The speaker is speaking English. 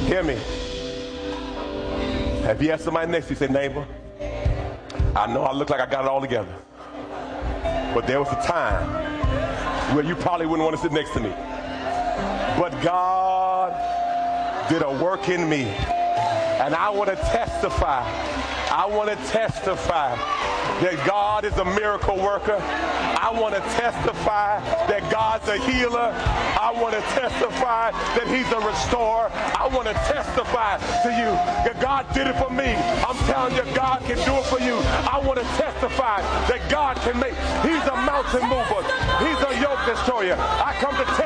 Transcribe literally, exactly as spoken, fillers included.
Hear me. Have you asked somebody next to you, say, neighbor, I know I look like I got it all together, but there was a time where you probably wouldn't want to sit next to me. But God did a work in me. And I want to testify. I want to testify that God is a miracle worker. I want to testify that God's a healer. I want to testify that he's a restorer. I want to testify to you that God did it for me. I'm telling you, God can do it for you. I want to testify that God can make, he's a mountain mover. He's a yoke destroyer. I come to tell